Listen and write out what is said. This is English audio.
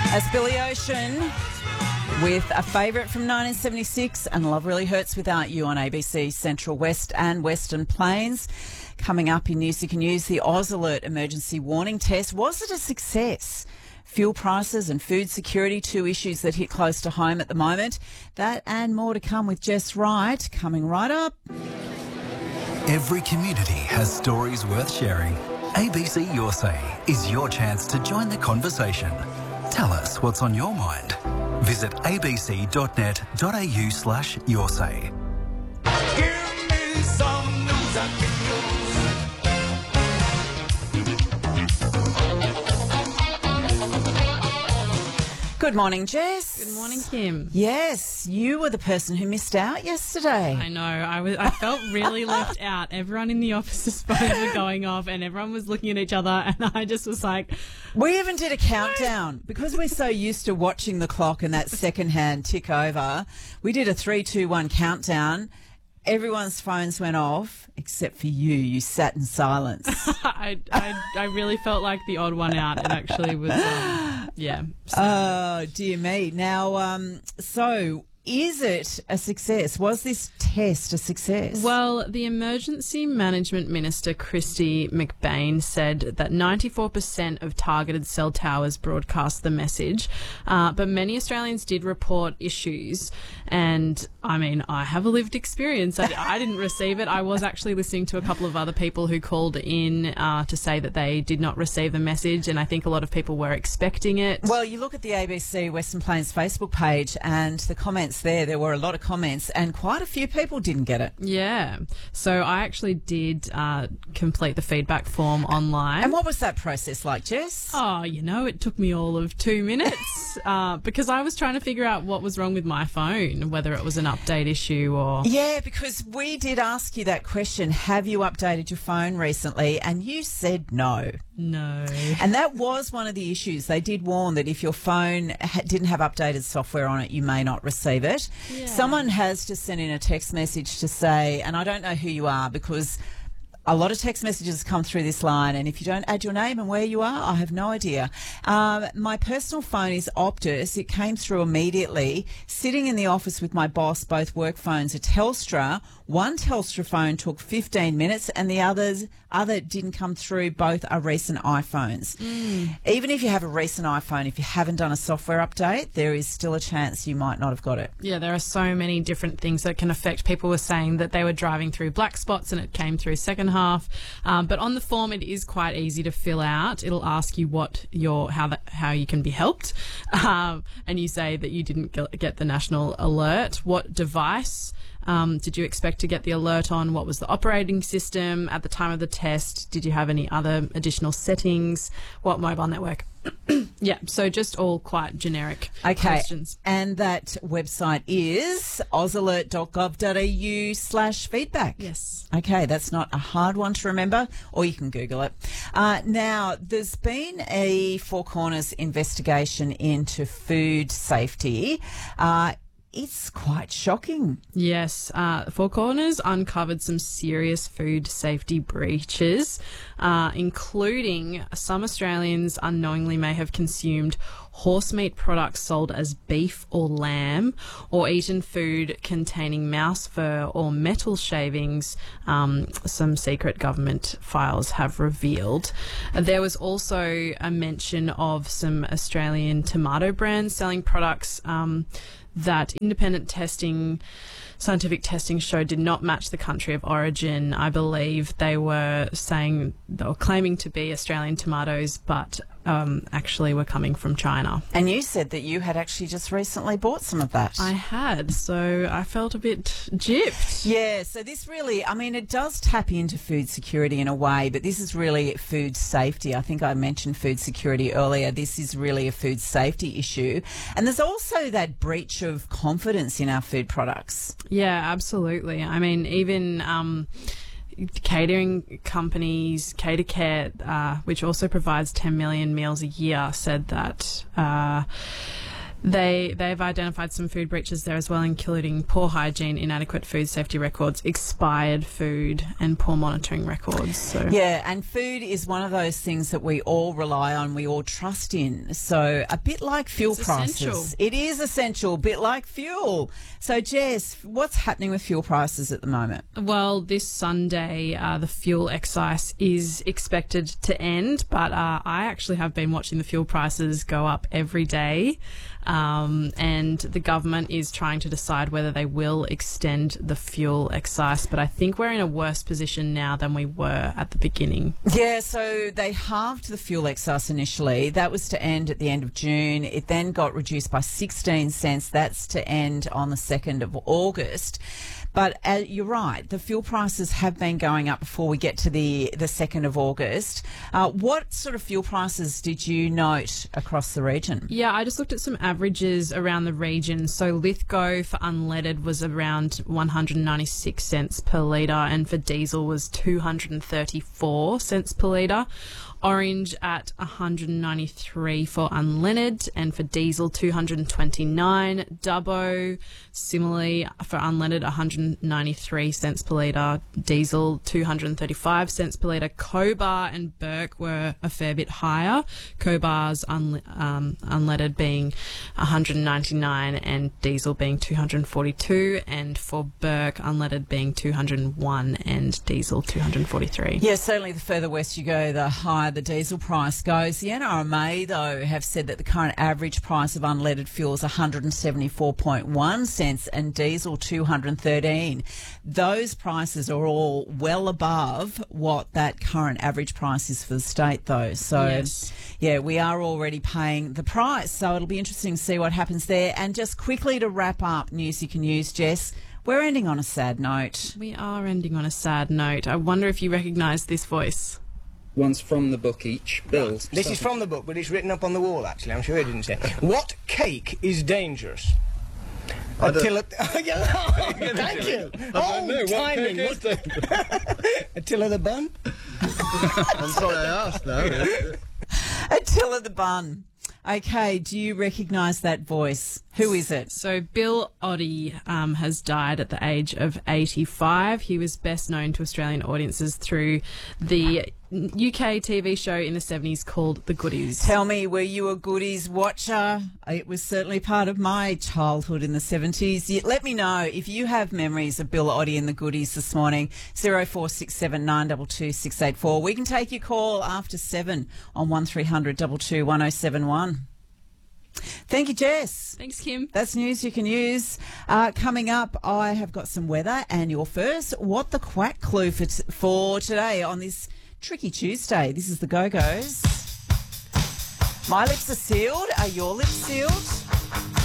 As Billy Ocean with a favourite from 1976 and Love Really Hurts Without You on ABC Central West and Western Plains. Coming up in Music and News, the Oz Alert emergency warning test. Was it a success? Fuel prices and food security, two issues that hit close to home at the moment. That and more to come with Jess Wright, coming right up. Every community has stories worth sharing. ABC Your Say is your chance to join the conversation. Tell us what's on your mind. Visit abc.net.au/yoursay. Give me some news I can use. Good morning, Jess. Good morning, Kim. Yes, you were the person who missed out yesterday. I know. I felt really left out. Everyone in the office's phones were going off and everyone was looking at each other and I just was like... We even did a countdown. Because we're so used to watching the clock and that second hand tick over, we did a 3, 2, 1 countdown. Everyone's phones went off, except for you. You sat in silence. I really felt like the odd one out. It actually was, yeah. Oh, dear me. Now, so is it a success? Was this test a success? Well, the Emergency Management Minister, Kristy McBain, said that 94% of targeted cell towers broadcast the message, but many Australians did report issues. And, I mean, I have a lived experience. I didn't receive it. I was actually listening to a couple of other people who called in to say that they did not receive the message, and I think a lot of people were expecting it. Well, you look at the ABC Western Plains Facebook page and the comments there were a lot of comments and quite a few people didn't get it. Yeah. So I actually did complete the feedback form online. And what was that process like, Jess? Oh, it took me all of 2 minutes because I was trying to figure out what was wrong with my phone, whether it was an update issue or... Yeah, because we did ask you that question, have you updated your phone recently? And you said no. No. And that was one of the issues. They did warn that if your phone didn't have updated software on it, you may not receive it. Yeah. Someone has just sent in a text message to say, and I don't know who you are because a lot of text messages come through this line, and if you don't add your name and where you are, I have no idea. My personal phone is Optus. It came through immediately. Sitting in the office with my boss, both work phones are Telstra. One Telstra phone took 15 minutes and the other didn't come through. Both are recent iPhones. Even if you have a recent iPhone, if you haven't done a software update, there is still a chance you might not have got it. Yeah, there are so many different things that can affect. People were saying that they were driving through black spots and it came through second half. But on the form, it is quite easy to fill out. It'll ask you how you can be helped. And you say that you didn't get the national alert. What device did you expect to get the alert on? What was the operating system at the time of the test? Did you have any other additional settings? What mobile network? Yeah, so just all quite generic questions. And that website is ozalert.gov.au/feedback. Yes. Okay, that's not a hard one to remember, or you can Google it. Now, there's been a Four Corners investigation into food safety. It's quite shocking. Yes, Four Corners uncovered some serious food safety breaches, including some Australians unknowingly may have consumed horse meat products sold as beef or lamb, or eaten food containing mouse fur or metal shavings, some secret government files have revealed. There was also a mention of some Australian tomato brands selling products that independent scientific testing showed did not match the country of origin. I believe they were claiming to be Australian tomatoes, but actually were coming from China. And you said that you had actually just recently bought some of that. I had, so I felt a bit gypped. Yeah, so this really, it does tap into food security in a way, but this is really food safety. I think I mentioned food security earlier. This is really a food safety issue. And there's also that breach of confidence in our food products. Yeah, absolutely. Even catering companies, CaterCare, which also provides 10 million meals a year, said that They've identified some food breaches there as well, including poor hygiene, inadequate food safety records, expired food, and poor monitoring records. So Yeah, and food is one of those things that we all rely on, we all trust in. So a bit like fuel It's prices. essential. It is essential, a bit like fuel. So Jess, what's happening with fuel prices at the moment? Well, this Sunday, the fuel excise is expected to end, but I actually have been watching the fuel prices go up every day. And the government is trying to decide whether they will extend the fuel excise, but I think we're in a worse position now than we were at the beginning. Yeah, so they halved the fuel excise initially. That was to end at the end of June. It then got reduced by 16 cents. That's to end on the 2nd of August. But you're right, the fuel prices have been going up before we get to the 2nd of August. What sort of fuel prices did you note across the region? Yeah, I just looked at some averages around the region. So Lithgow for unleaded was around 196 cents per litre, and for diesel was 234 cents per litre. Orange at 193 for unleaded, and for diesel 229. Dubbo, similarly for unleaded, 193 cents per litre. Diesel 235 cents per litre. Cobar and Burke were a fair bit higher. Cobar's unleaded being 199 and diesel being 242, and for Burke unleaded being 201 and diesel 243. Yeah, certainly the further west you go, the higher the diesel price goes. The NRMA, though, have said that the current average price of unleaded fuel is 174.1 cents and diesel 213. Those prices are all well above what that current average price is for the state, though. So, Yes. yeah, we are already paying the price. So it'll be interesting to see what happens there. And just quickly to wrap up news you can use, Jess, we're ending on a sad note. We are ending on a sad note. I wonder if you recognise this voice. One's from the book each. Bill. This is from the book, but it's written up on the wall, actually. I'm sure it didn't say. What cake is dangerous? Attila... Thank you. Timing. Attila the Bun? I'm sorry I asked now. Attila the Bun. Okay, do you recognise that voice? Who is it? So Bill Oddie has died at the age of 85. He was best known to Australian audiences through the UK TV show in the 70s called The Goodies. Tell me, were you a Goodies watcher? It was certainly part of my childhood in the 70s. Let me know if you have memories of Bill Oddie and The Goodies this morning. 0467 922 684. We can take your call after 7 on 1300 22 1071. Thank you, Jess. Thanks, Kim. That's news you can use. Coming up, I have got some weather, and your first, what the quack clue for today on this tricky Tuesday. This is the Go-Go's. My lips are sealed. Are your lips sealed?